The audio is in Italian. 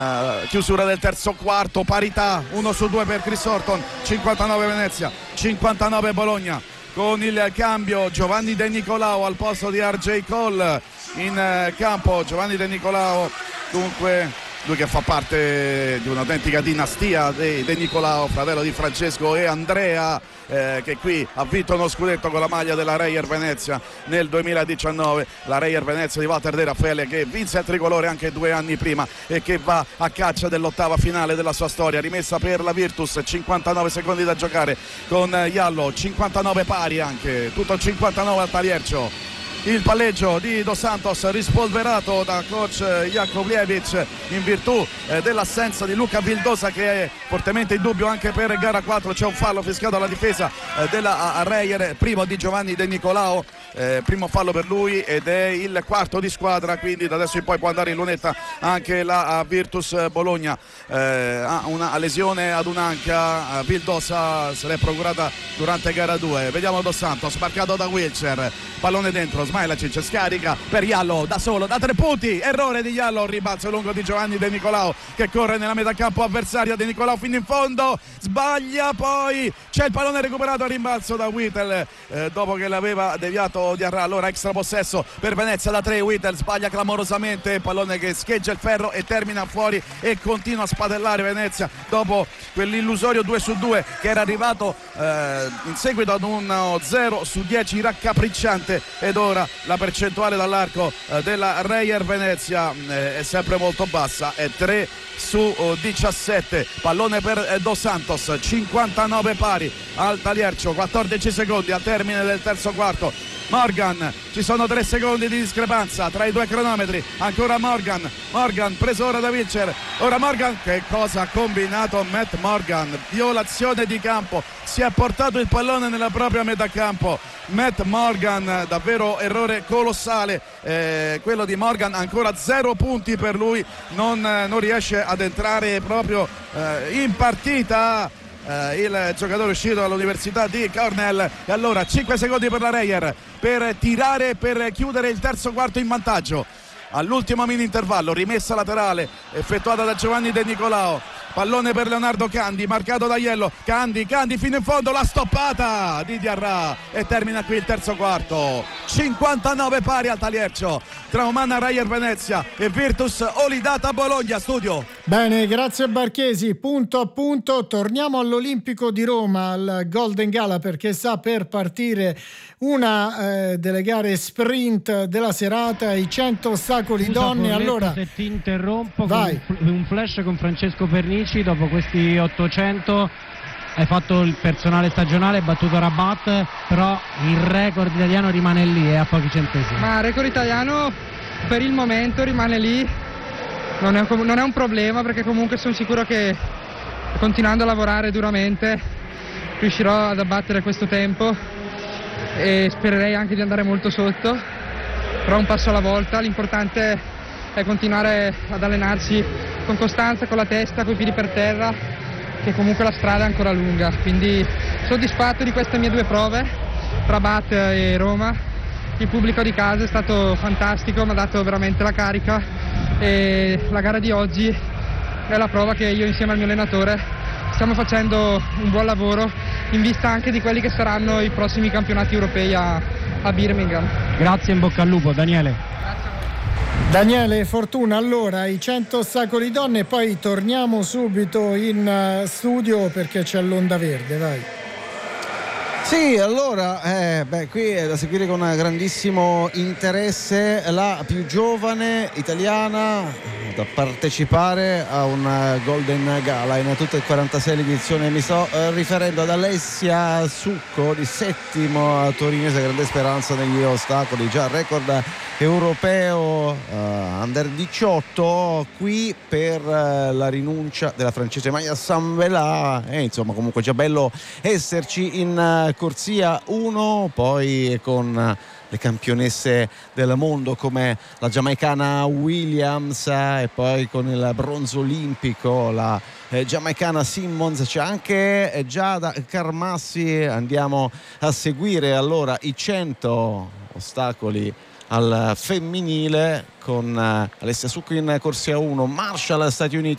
chiusura del terzo quarto, parità 1-2 per Chris Horton, 59 Venezia, 59 Bologna. Con il cambio Giovanni De Nicolao al posto di RJ Cole in campo. Giovanni De Nicolao, dunque lui che fa parte di un'autentica dinastia di De Nicolao, fratello di Francesco e Andrea, che qui ha vinto uno scudetto con la maglia della Reyer Venezia nel 2019, la Reyer Venezia di Walter De Raffaele, che vinse il tricolore anche 2 anni prima e che va a caccia dell'ottava finale della sua storia. Rimessa per la Virtus, 59 secondi da giocare con Iallo, 59 pari anche, tutto 59 al Taliercio. Il palleggio di Dos Santos rispolverato da coach Jakovljevic in virtù dell'assenza di Luca Vildosa, che è fortemente in dubbio anche per gara 4. C'è un fallo fischiato alla difesa della Reyer, primo di Giovanni De Nicolao, primo fallo per lui ed è il quarto di squadra, quindi da adesso in poi può andare in lunetta anche la Virtus Bologna. Ha una lesione ad un'anca, Vildosa se l'è procurata durante gara 2. Vediamo Dos Santos, marcato da Wilcher, pallone dentro, Smailacic scarica per Iallo da solo, da 3 punti, errore di Iallo, rimbalzo lungo di Giovanni De Nicolao che corre nella metà campo avversaria. De Nicolao fino in fondo, sbaglia, poi c'è il pallone recuperato a rimbalzo da Whittle dopo che l'aveva deviato Diarra. Allora extra possesso per Venezia da 3, Whittle sbaglia clamorosamente, pallone che scheggia il ferro e termina fuori e continua a spadellare Venezia dopo quell'illusorio 2-2 che era arrivato in seguito ad un 0-10 raccapricciante, ed ora la percentuale dall'arco della Reyer Venezia è sempre molto bassa, è 3-17. Pallone per Dos Santos, 59 pari al Taliercio, 14 secondi al termine del terzo quarto. Morgan, ci sono 3 secondi di discrepanza tra i due cronometri, ancora Morgan preso ora da Wilcher, ora Morgan, che cosa ha combinato Matt Morgan? Violazione di campo, si è portato il pallone nella propria metà campo. Matt Morgan, davvero errore colossale quello di Morgan, ancora 0 punti per lui, non riesce ad entrare proprio in partita il giocatore uscito dall'Università di Cornell. E allora 5 secondi per la Reyer per tirare, per chiudere il terzo quarto in vantaggio. All'ultimo mini intervallo, rimessa laterale effettuata da Giovanni De Nicolao, pallone per Leonardo Candi, marcato da Iello, Candi fino in fondo, la stoppata di Diarra e termina qui il terzo quarto. 59 pari al Taliercio tra Umana Reyer Venezia e Virtus Olidata Bologna. Studio. Bene, grazie Barchesi. Punto a punto, torniamo all'Olimpico di Roma, al Golden Gala, perché sta per partire una delle gare sprint della serata, i 100 ostacoli donne. Forletto, allora se ti interrompo, vai. Con un flash con Francesco Pernici. Dopo questi 800 hai fatto il personale stagionale, hai battuto Rabat, però il record italiano rimane lì, a pochi centesimi. Ma il record italiano per il momento rimane lì, non è un problema, perché comunque sono sicuro che continuando a lavorare duramente riuscirò ad abbattere questo tempo e spererei anche di andare molto sotto, però un passo alla volta. L'importante è continuare ad allenarsi con costanza, con la testa, coi piedi per terra, che comunque la strada è ancora lunga. Quindi soddisfatto di queste mie 2 prove, Rabat e Roma. Il pubblico di casa è stato fantastico, mi ha dato veramente la carica, e la gara di oggi è la prova che io insieme al mio allenatore stiamo facendo un buon lavoro in vista anche di quelli che saranno i prossimi campionati europei a Birmingham. Grazie, in bocca al lupo, Daniele. Daniele, fortuna. Allora, i 100 ostacoli donne e poi torniamo subito in studio perché c'è l'onda verde, vai. Sì, allora, qui è da seguire con grandissimo interesse la più giovane italiana da partecipare a un Golden Gala in tutta il 46 edizione. Mi sto riferendo ad Alessia Succo, di settimo torinese, grande speranza negli ostacoli, già record europeo under 18, qui per la rinuncia della francese Maya Samvelà, insomma comunque già bello esserci in corsia 1, poi con le campionesse del mondo come la giamaicana Williams e poi con il bronzo olimpico la giamaicana Simmons, c'è anche Giada Carmassi. Andiamo a seguire allora i 100 ostacoli al femminile con Alessia Succo in corsia 1, Marshall Stati Uniti